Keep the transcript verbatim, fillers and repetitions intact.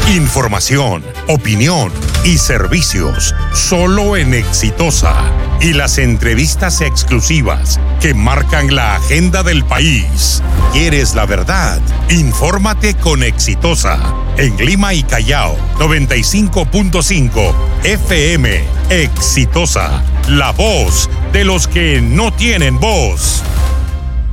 Información, opinión y servicios solo en Exitosa. Y las entrevistas exclusivas que marcan la agenda del país. ¿Quieres la verdad? Infórmate con Exitosa. En Lima y Callao, noventa y cinco punto cinco F M. Exitosa, la voz de los que no tienen voz.